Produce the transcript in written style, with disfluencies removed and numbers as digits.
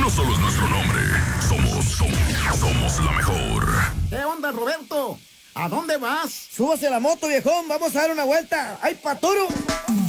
no solo es nuestro nombre, somos la mejor. ¿Qué onda, Roberto? ¿A dónde vas? Súbase a la moto, viejón, vamos a dar una vuelta. ¡Ay, patoro!